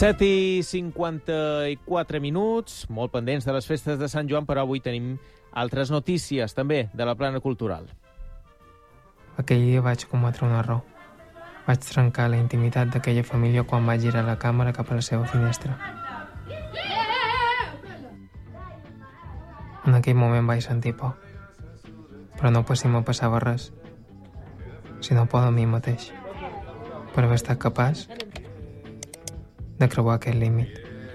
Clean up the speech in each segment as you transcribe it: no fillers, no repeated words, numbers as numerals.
7:54, molt pendents de les festes de Sant Joan, però avui tenim altres notícies, també, de la plana cultural. Aquell dia vaig cometre un error. Vaig trencar la intimitat d'aquella família quan vaig girar la càmera cap a la seva finestra. En aquell moment vaig sentir por, però no per si me passava res, sinó por de mi mateix, per haver estat capaç de creuar aquest límit.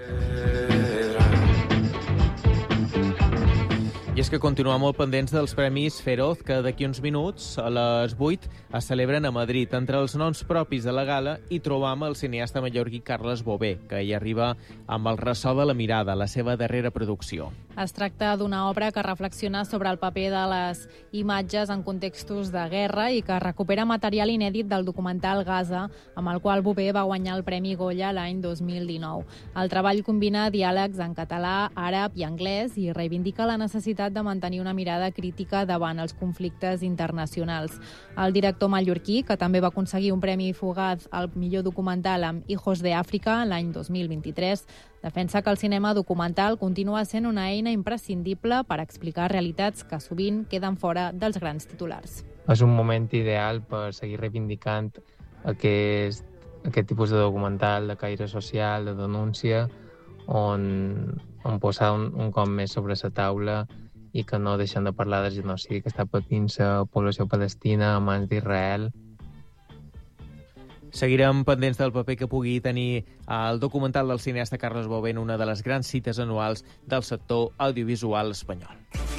I és que continuem molt pendents dels Premis Feroz, que d'aquí uns minuts, a les 8, es celebren a Madrid. Entre els noms propis de la gala hi trobam el cineasta mallorquí Carles Bové, que hi arriba amb El ressò de la mirada, la seva darrera producció. Es tracta d'una obra que reflexiona sobre el paper de les imatges en contextos de guerra i que recupera material inèdit del documental Gaza, amb el qual Bové va guanyar el Premi Goya l'any 2019. El treball combina diàlegs en català, àrab i anglès i reivindica la necessitat de mantenir una mirada crítica davant els conflictes internacionals. El director mallorquí, que també va aconseguir un premi fugaz al millor documental amb Hijos de África l'any 2023, defensa que el cinema documental continua sent una eina imprescindible per explicar realitats que sovint queden fora dels grans titulars. És un moment ideal per seguir reivindicant aquest tipus de documental de caire social, de denúncia, on posar un cop més sobre la taula i que no deixen de parlar del genocidi que està patint la població palestina a mans d'Israel. Seguirem pendents del paper que pugui tenir el documental del cineasta Carles Bové en una de les grans cites anuals del sector audiovisual espanyol.